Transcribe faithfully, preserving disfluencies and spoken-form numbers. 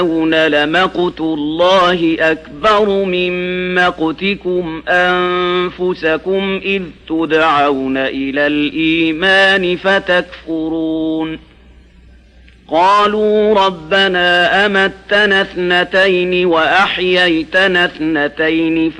لمقت الله أكبر من مقتكم أنفسكم إذ تدعون إلى الإيمان فتكفرون قالوا ربنا أمتنا اثنتين وأحييتنا اثنتين